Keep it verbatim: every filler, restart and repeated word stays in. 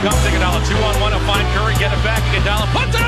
comes Iguodala, two on one to find Curry, get it back. Iguodala puts it